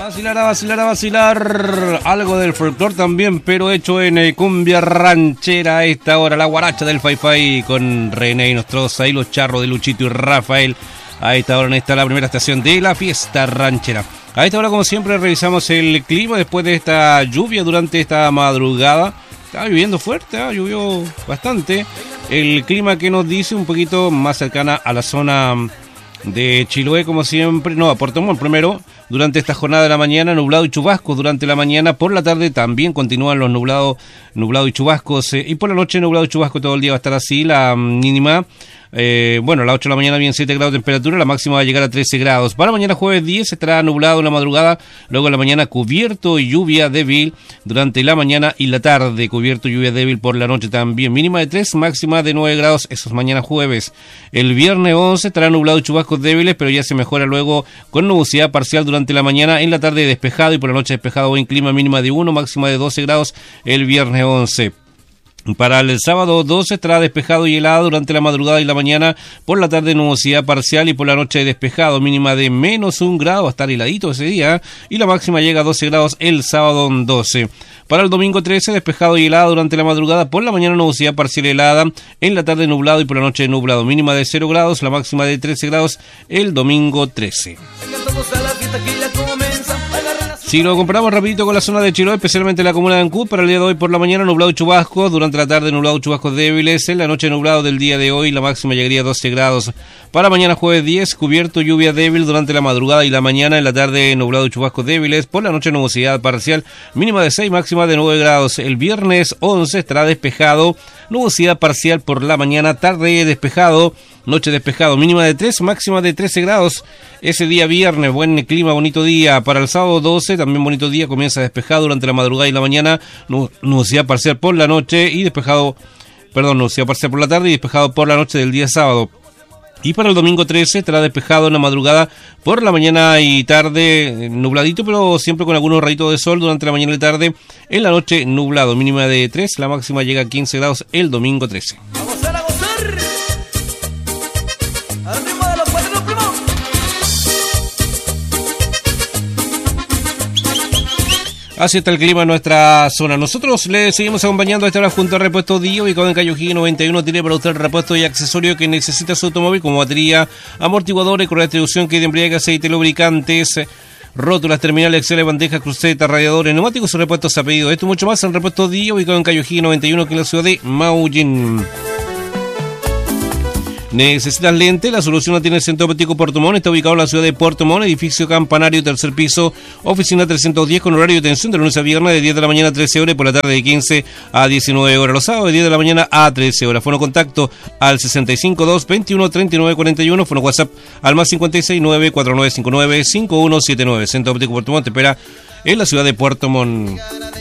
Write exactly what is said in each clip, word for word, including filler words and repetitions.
vacilar, a vacilar, a vacilar. Algo del folclore también, pero hecho en eh, cumbia ranchera a esta hora. La guaracha del Fai-Fai con René y Nostroza y los charros de Luchito y Rafael. A esta hora en esta la primera estación de la fiesta ranchera. A esta hora, como siempre, revisamos el clima después de esta lluvia durante esta madrugada. Estaba lloviendo fuerte, ¿eh? Llovió bastante. El clima que nos dice un poquito más cercana a la zona de Chiloé, como siempre. No, a Puerto Montt primero. Durante esta jornada de la mañana, nublado y chubascos. Durante la mañana, por la tarde también continúan los nublados, nublado y chubascos. Eh, y por la noche, nublado y chubasco todo el día va a estar así. La mínima, eh, bueno, a las ocho de la mañana bien siete grados de temperatura. La máxima va a llegar a trece grados. Para mañana jueves diez estará nublado en la madrugada. Luego en la mañana cubierto y lluvia débil. Durante la mañana y la tarde, cubierto y lluvia débil por la noche también. Mínima de tres, máxima de nueve grados. Eso es mañana jueves. El viernes once estará nublado y chubascos débiles, pero ya se mejora luego con nubosidad parcial durante la mañana, en la tarde despejado y por la noche despejado, buen clima, mínima de uno, máxima de doce grados el viernes once. Para el sábado doce estará despejado y helado durante la madrugada y la mañana, por la tarde nubosidad parcial y por la noche despejado, mínima de menos un grado, va a estar heladito ese día, y la máxima llega a doce grados el sábado doce. Para el domingo trece, despejado y helado durante la madrugada, por la mañana nubosidad parcial helada, en la tarde nublado y por la noche nublado, mínima de cero grados, la máxima de trece grados el domingo trece. Si lo comparamos rapidito con la zona de Chiloé, especialmente la comuna de Ancud, para el día de hoy por la mañana nublado y chubascos, durante la tarde nublado y chubascos débiles, en la noche nublado del día de hoy, la máxima llegaría a doce grados. Para mañana jueves diez, cubierto, lluvia débil durante la madrugada y la mañana, en la tarde nublado y chubascos débiles, por la noche nubosidad parcial, mínima de seis, máxima de nueve grados. El viernes once estará despejado, nubosidad parcial por la mañana, tarde despejado, noche despejado, mínima de tres, máxima de trece grados. Ese día viernes, buen clima, bonito día. Para el sábado doce, también bonito día, comienza despejado durante la madrugada y la mañana, nubosidad parcial por la noche y despejado, perdón, nubosidad parcial por la tarde y despejado por la noche del día sábado. Y para el domingo trece estará despejado en la madrugada, por la mañana y tarde nubladito, pero siempre con algunos rayitos de sol durante la mañana y tarde. En la noche nublado, mínima de tres, la máxima llega a quince grados el domingo trece. ¡Vamos a gozar! ¡Al ritmo de los cuatro primos! Así está el clima en nuestra zona. Nosotros le seguimos acompañando a esta hora junto a Repuesto Dio, ubicado en Calle O'Higgins noventa y uno. Tiene para usted el repuesto y accesorio que necesita su automóvil, como batería, amortiguadores, con distribución, que de embriague, aceite, lubricantes, rótulas, terminales, excel, bandejas, crucetas, radiadores, neumáticos y repuestos a pedido. Esto y mucho más en Repuesto Dio, ubicado en Calle O'Higgins noventa y uno, aquí en la ciudad de Maullín. ¿Necesitas lente? La solución la tiene el Centro Óptico Puerto Montt. Está ubicado en la ciudad de Puerto Montt, edificio campanario, tercer piso, oficina trescientos diez, con horario de atención de lunes a viernes de diez de la mañana a trece horas y por la tarde de quince a diecinueve horas. Los sábados de diez de la mañana a trece horas. Fono contacto al sesenta y cinco dos veintiuno treinta y nueve cuarenta y uno. Fono WhatsApp al más cincuenta y seis nueve cuatro nueve cinco nueve cinco uno siete nueve. Centro Óptico Puerto Montt te espera en la ciudad de Puerto Montt.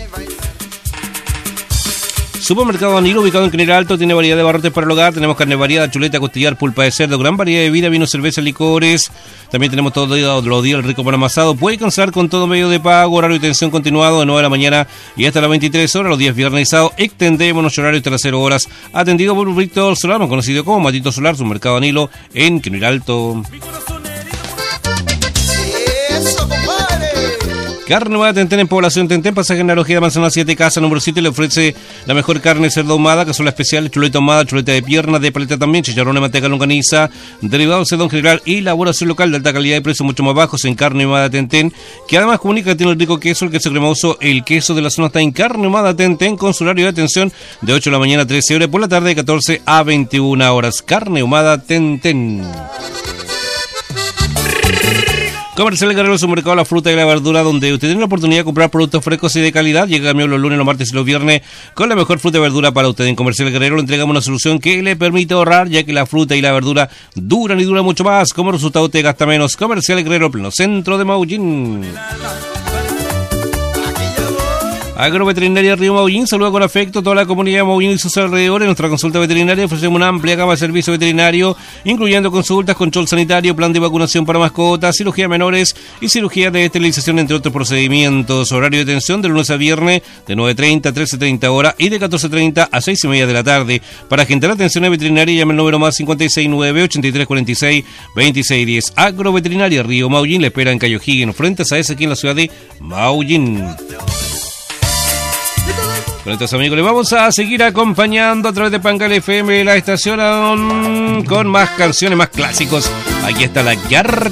Supermercado Danilo, ubicado en General Alto, tiene variedad de barrotes para el hogar. Tenemos carne variada, chuleta, costillar, pulpa de cerdo, gran variedad de bebida, vino, cerveza, licores. También tenemos todo los días el rico pan amasado. Puede cansar con todo medio de pago, horario de atención continuado de nueve de la mañana y hasta las veintitrés horas. Los días viernes y sábado extendemos nuestro horario hasta las cero horas. Atendido por Víctor Solar, conocido como Matito Solar, Supermercado Danilo en General Alto. Carne Ahumada Tentén en Población Tentén, pasaje en analogía de Manzana siete, casa número siete, le ofrece la mejor carne cerdo ahumada, que son las especiales, chuleta ahumada, chuleta de pierna, de paleta también, chicharrón de manteca, longaniza, derivado de cerdo en general y elaboración local de alta calidad y precios mucho más bajos en Carne Ahumada Tentén, que además comunica que tiene el rico queso, el queso cremoso, el queso de la zona está en Carne Ahumada Tentén, con su horario de atención de ocho de la mañana a trece horas, por la tarde de catorce a veintiuna horas. Carne Ahumada Tentén. Comercial Guerrero, su mercado, la fruta y la verdura, donde usted tiene la oportunidad de comprar productos frescos y de calidad. Llega a mí los lunes, los martes y los viernes con la mejor fruta y verdura para usted. En Comercial Guerrero le entregamos una solución que le permite ahorrar, ya que la fruta y la verdura duran y duran mucho más. Como resultado te gasta menos. Comercial Guerrero, pleno centro de Maullín. Agroveterinaria Río Maullín saluda con afecto a toda la comunidad de Maullín y sus alrededores. En nuestra consulta veterinaria ofrecemos una amplia gama de servicios veterinarios, incluyendo consultas, control sanitario, plan de vacunación para mascotas, cirugía de menores y cirugía de esterilización, entre otros procedimientos. Horario de atención de lunes a viernes de nueve treinta a trece treinta horas y de catorce treinta a seis y media de la tarde. Para agendar atención veterinaria, llame al número más cinco seis nueve, ocho tres cuatro seis, dos seis uno cero. Agroveterinaria Río Maullín le espera en Cayo Higgins, frente a ese aquí en la ciudad de Maullín. Con estos amigos les vamos a seguir acompañando a través de Pangal F M, la estación, con más canciones, más clásicos. Aquí está la Guiar